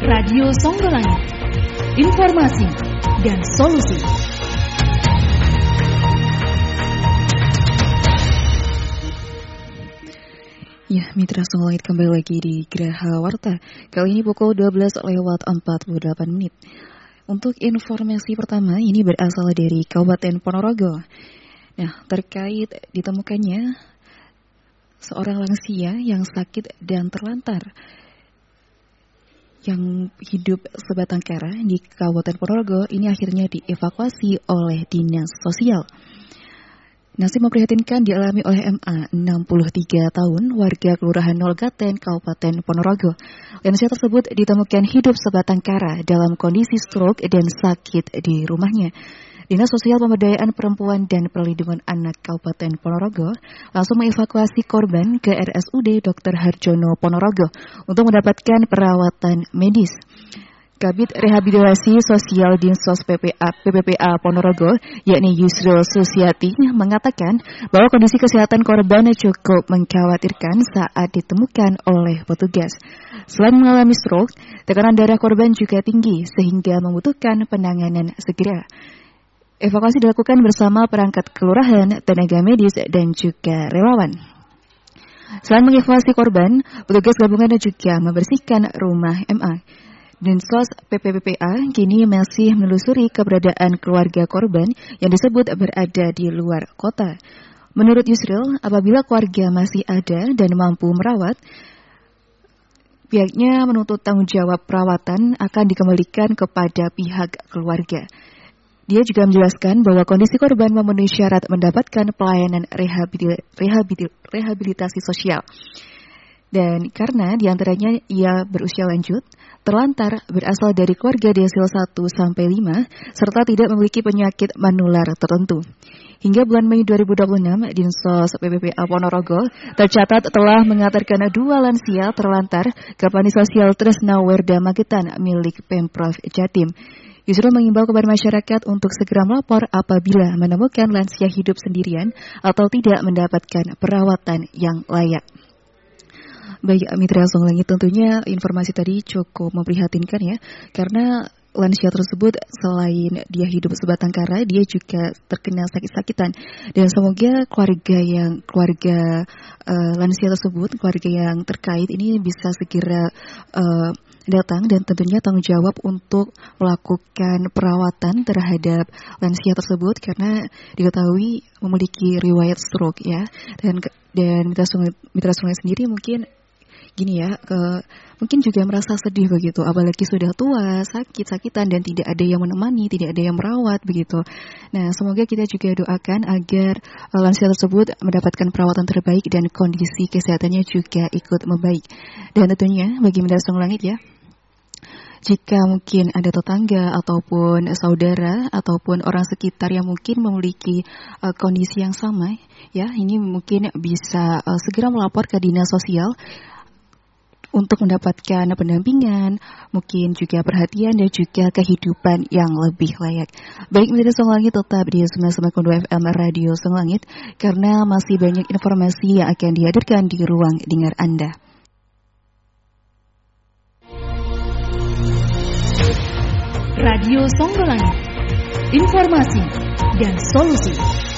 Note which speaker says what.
Speaker 1: Radio Songgolangit, informasi dan solusi.
Speaker 2: Ya, Mitra Songgolangit kembali lagi di Geraha Warta. Kali ini pukul 12:48. Untuk informasi pertama, ini berasal dari Kabupaten Ponorogo. Nah, terkait ditemukannya seorang lansia yang sakit dan terlantar yang hidup sebatang kara di Kabupaten Ponorogo ini akhirnya dievakuasi oleh Dinas Sosial. Nasib memprihatinkan dialami oleh MA, 63 tahun, warga Kelurahan Nolgaten, Kabupaten Ponorogo. Lansia tersebut ditemukan hidup sebatang kara dalam kondisi stroke dan sakit di rumahnya. Dinas Sosial Pemberdayaan Perempuan dan Perlindungan Anak Kabupaten Ponorogo langsung mengevakuasi korban ke RSUD Dr. Harjono Ponorogo untuk mendapatkan perawatan medis. Kabid Rehabilitasi Sosial Dinsos PPPA Ponorogo, yakni Yusril Susiati, mengatakan bahwa kondisi kesehatan korban cukup mengkhawatirkan saat ditemukan oleh petugas. Selain mengalami stroke, tekanan darah korban juga tinggi sehingga membutuhkan penanganan segera. Evakuasi dilakukan bersama perangkat kelurahan, tenaga medis, dan juga relawan. Selain mengevakuasi korban, petugas gabungan juga membersihkan rumah MA. Dinsos PPPA kini masih menelusuri keberadaan keluarga korban yang disebut berada di luar kota. Menurut Yusril, apabila keluarga masih ada dan mampu merawat, pihaknya menuntut tanggung jawab perawatan akan dikembalikan kepada pihak keluarga. Dia juga menjelaskan bahwa kondisi korban memenuhi syarat mendapatkan pelayanan rehabilitasi sosial. Dan karena diantaranya ia berusia lanjut, terlantar, berasal dari keluarga desil 1-5, serta tidak memiliki penyakit menular tertentu. Hingga bulan Mei 2026, Dinsos PPPA Ponorogo tercatat telah mengantarkan 2 lansia terlantar ke Panti Sosial Tresna Werda Magetan milik Pemprov Jatim. Yusril mengimbau kepada masyarakat untuk segera melapor apabila menemukan lansia hidup sendirian atau tidak mendapatkan perawatan yang layak. Baik, Mitra Songgolangit, tentunya informasi tadi cukup memprihatinkan ya, karena lansia tersebut selain dia hidup sebatang kara, dia juga terkena sakit-sakitan. Dan semoga keluarga lansia tersebut, keluarga yang terkait ini bisa segera datang dan tentunya tanggung jawab untuk melakukan perawatan terhadap lansia tersebut karena diketahui memiliki riwayat stroke ya. Dan Mitra Songgolangit sendiri mungkin gini ya, mungkin juga merasa sedih begitu, apalagi sudah tua, sakit-sakitan dan tidak ada yang menemani, tidak ada yang merawat begitu. Nah, semoga kita juga doakan agar lansia tersebut mendapatkan perawatan terbaik dan kondisi kesehatannya juga ikut membaik. Dan tentunya bagi Mitra Songgolangit ya, jika mungkin ada tetangga ataupun saudara ataupun orang sekitar yang mungkin memiliki kondisi yang sama ya, ini mungkin bisa segera melapor ke Dinas Sosial untuk mendapatkan pendampingan, mungkin juga perhatian dan juga kehidupan yang lebih layak. Baik, Mitra Songgolangit, tetap di 99.2 FM Radio Songgolangit karena masih banyak informasi yang akan dihadirkan di ruang dengar Anda.
Speaker 1: Radio Songgolangit, informasi dan solusi.